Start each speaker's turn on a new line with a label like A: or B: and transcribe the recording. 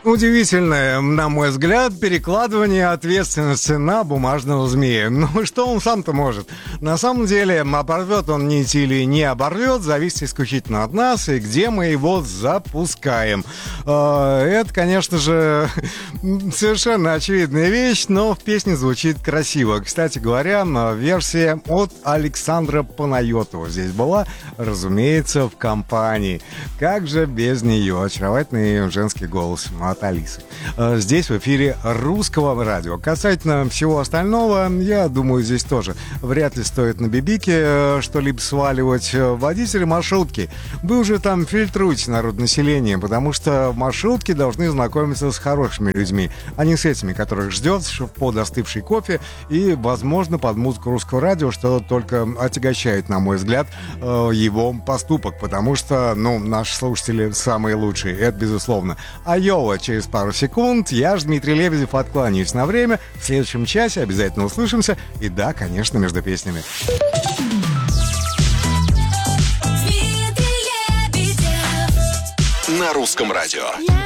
A: Удивительное, на мой взгляд, перекладывание ответственности на бумажного змея. Ну, что он сам-то может? На самом деле, оборвет он нить или не оборвет, зависит исключительно от нас и где мы его запускаем. Это, конечно же, совершенно очевидная вещь, но в песне звучит красиво. Кстати говоря, версия от Александра Панайотова здесь была, разумеется, в компании. Как же без нее? Очаровательный женский голос от Алисы. Здесь в эфире Русского радио. Касательно всего остального, я думаю, здесь тоже вряд ли стоит на бибике что-либо сваливать. Водители маршрутки, вы уже там фильтруете народонаселение, потому что маршрутки должны знакомиться с хорошими людьми, а не с этими, которых ждет под остывший кофе и, возможно, под музыку Русского радио, что только отягощает, на мой взгляд, его поступок, потому что, наши слушатели самые лучшие, это безусловно. Айова через пару секунд. Я ж Дмитрий Лебедев, откланяюсь на время. В следующем часе обязательно услышимся. И да, конечно, между песнями.
B: На Русском радио.